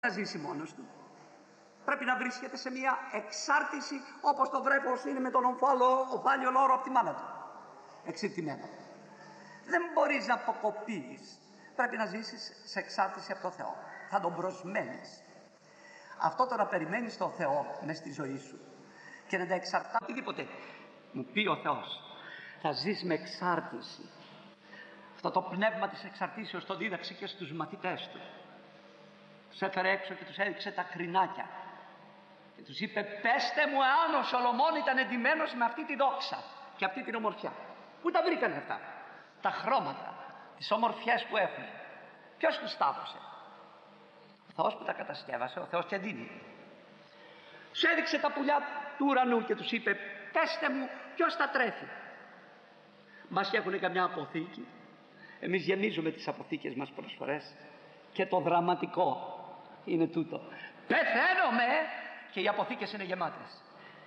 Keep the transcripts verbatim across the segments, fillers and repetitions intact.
να ζήσει μόνος του. Πρέπει να βρίσκεται σε μια εξάρτηση, όπως το βρέφος είναι με τον ομφάλιο λόρο από τη μάνα του. Εξαρτημένο. Δεν μπορείς να αποκοπείς. Πρέπει να ζήσεις σε εξάρτηση από το Θεό. Θα τον προσμένεις. Αυτό το να περιμένεις τον Θεό μες στη ζωή σου και να τα εξαρτάται οτιδήποτε μου πει ο Θεός, θα ζεις με εξάρτηση. Αυτό το πνεύμα της εξαρτήσεως το δίδαξε και στους μαθητές του. Τους έφερε έξω και τους έδειξε τα κρινάκια και τους είπε, πέστε μου εάν ο Σολομών ήταν εντυμένος με αυτή τη δόξα και αυτή την ομορφιά. Πού τα βρήκανε αυτά τα χρώματα, τις ομορφιές που έχουν? Ποιος τους τα έδωσε? Ο Θεός που τα κατασκεύασε, ο Θεός και δίνει. Τους έδειξε τα πουλιά του ουρανού και τους είπε, πέστε μου ποιος τα τρέφει? Μας και έχουν καμιά αποθήκη. Εμείς γεμίζουμε τις αποθήκες μας προσφορές και το δραματικό είναι τούτο. Πεθαίνομαι και οι αποθήκες είναι γεμάτες.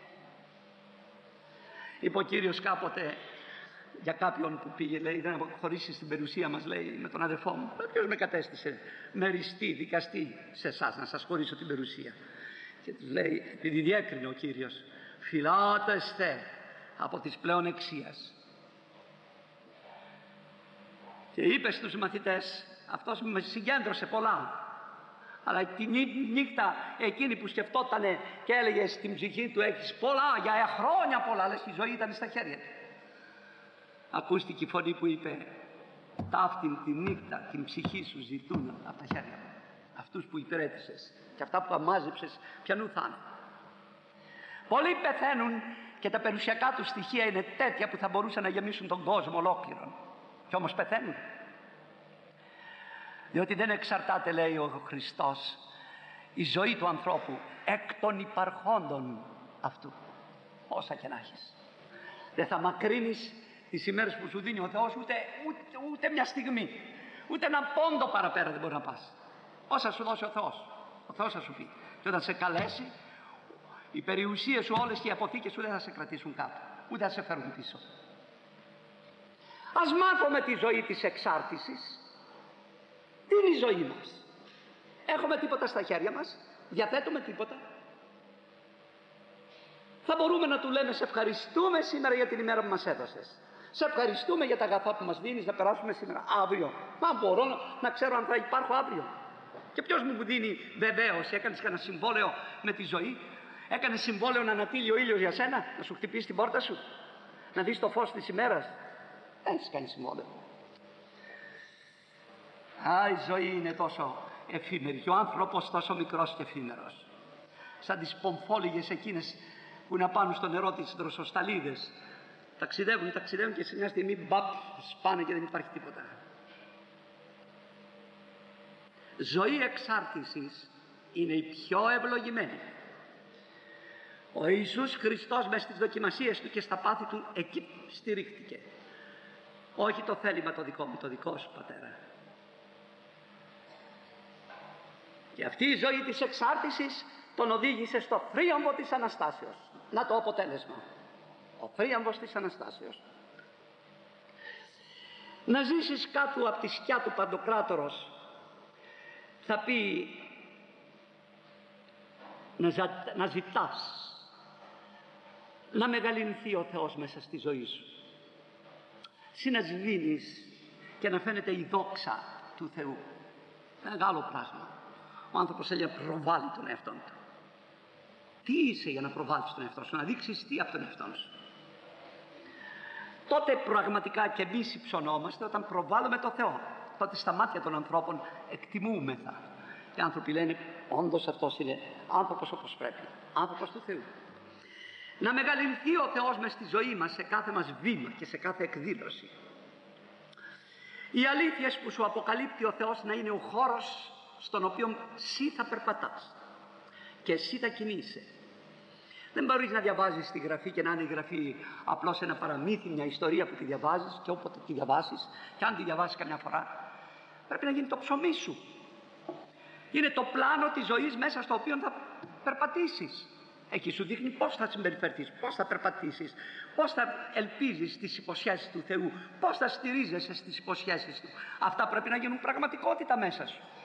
Είπε ο Κύριος κάποτε για κάποιον που πήγε, λέει, να αποχωρήσει στην περιουσία μας, λέει, με τον αδερφό μου. Ποιος με κατέστησε μεριστή, δικαστή σε εσάς, να σας χωρίσω την περιουσία? Και τους λέει, επειδή διέκρινε ο Κύριος, φυλάτεστε από της πλέον εξίας. Και είπε στους μαθητές, αυτός με συγκέντρωσε πολλά, αλλά τη νύχτα εκείνη που σκεφτότανε και έλεγε στην ψυχή του, έχεις πολλά, για χρόνια πολλά, αλλά η ζωή ήταν στα χέρια του. Ακούστηκε η φωνή που είπε, ταύτην τη νύχτα την ψυχή σου ζητούν από τα χέρια μου. Αυτούς που υπηρέτησες και αυτά που αμάζεψες, ποιανού θα είναι? Πολλοί πεθαίνουν και τα περιουσιακά του στοιχεία είναι τέτοια που θα μπορούσαν να γεμίσουν τον κόσμο ολόκληρον. Και όμως πεθαίνουν. Διότι δεν εξαρτάται, λέει ο Χριστός, η ζωή του ανθρώπου εκ των υπαρχόντων αυτού. Όσα και να έχεις. Δεν θα μακρύνεις τις ημέρες που σου δίνει ο Θεός ούτε, ούτε, ούτε μια στιγμή. Ούτε έναν πόντο παραπέρα δεν μπορεί να πας. Όσα σου δώσει ο Θεός. Ο Θεός θα σου πει. Και όταν σε καλέσει, οι περιουσίες σου όλες και οι αποθήκες σου δεν θα σε κρατήσουν κάτω. Ούτε θα σε φέρουν πίσω. Ας μάθουμε τη ζωή της εξάρτησης. Τι είναι η ζωή μας? Έχουμε τίποτα στα χέρια μας? Διαθέτουμε τίποτα? Θα μπορούμε να του λέμε, σε ευχαριστούμε σήμερα για την ημέρα που μας έδωσες. Σε ευχαριστούμε για τα αγαθά που μας δίνεις, να περάσουμε σήμερα. Αύριο. Μα μπορώ να, να ξέρω αν θα υπάρχω αύριο. Και ποιος μου δίνει βεβαίωση? Έκανες κανένα συμβόλαιο με τη ζωή? Έκανες συμβόλαιο να ανατείλει ο ήλιος για σένα, να σου χτυπήσει την πόρτα σου, να δεις το φως της ημέρας? Δεν έχεις κάνει συμβόλαιο. Α, η ζωή είναι τόσο εφήμερη και ο άνθρωπος τόσο μικρός και εφήμερος. Σαν τις πομφόλιγες εκείνες που να πάνε στο νερό τις δροσοσταλίδες. Ταξιδεύουν, ταξιδεύουν και σε μια στιγμή μπαπ, σπάνε και δεν υπάρχει τίποτα. Ζωή εξάρτησης είναι η πιο ευλογημένη. Ο Ιησούς Χριστός μες στις δοκιμασίες του και στα πάθη του εκεί στηρίχτηκε. Όχι το θέλημα το δικό μου, το δικό σου, Πατέρα. Και αυτή η ζωή της εξάρτησης τον οδήγησε στο θρίαμβο της Αναστάσεως. Να το αποτέλεσμα. Ο θρίαμβος της Αναστάσεως. Να ζήσεις κάτω από τη σκιά του Παντοκράτορος, θα πει να, ζα, να ζητάς να μεγαλυνθεί ο Θεός μέσα στη ζωή σου. Συνασβήνεις και να φαίνεται η δόξα του Θεού. Μεγάλο πράγμα. Ο άνθρωπος θέλει να προβάλλει τον εαυτό του. Τι είσαι για να προβάλλεις τον εαυτό σου? Να δείξεις τι από τον εαυτό σου? Τότε πραγματικά και εμείς υψωνόμαστε όταν προβάλλουμε τον Θεό. Τότε στα μάτια των ανθρώπων εκτιμούμεθα. Οι άνθρωποι λένε, όντως αυτός είναι άνθρωπος όπως πρέπει. Άνθρωπος του Θεού. Να μεγαλυνθεί ο Θεός μες στη ζωή μας, σε κάθε μας βήμα και σε κάθε εκδήλωση. Οι αλήθειες που σου αποκαλύπτει ο Θεός να είναι ο χώρος στον οποίο εσύ θα περπατάς και εσύ θα κινείσαι. Δεν μπορείς να διαβάζεις τη Γραφή και να είναι η Γραφή απλώς ένα παραμύθι, μια ιστορία που τη διαβάζεις και όποτε τη διαβάσεις, και αν τη διαβάσεις καμιά φορά, πρέπει να γίνει το ψωμί σου. Είναι το πλάνο της ζωής μέσα στο οποίο θα περπατήσεις. Εκεί σου δείχνει πώς θα συμπεριφερθείς, πώς θα περπατήσεις, πώς θα ελπίζεις στις υποσχέσεις του Θεού, πώς θα στηρίζεσαι στις υποσχέσεις του. Αυτά πρέπει να γίνουν πραγματικότητα μέσα σου.